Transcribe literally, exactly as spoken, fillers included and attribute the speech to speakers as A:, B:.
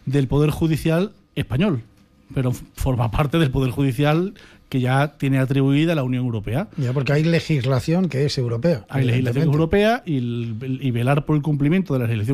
A: del Poder Judicial español, pero forma parte del Poder Judicial que ya tiene atribuida la Unión Europea.
B: Ya, porque hay legislación que es europea.
A: Hay legislación europea y, el, y velar por el cumplimiento de la legislación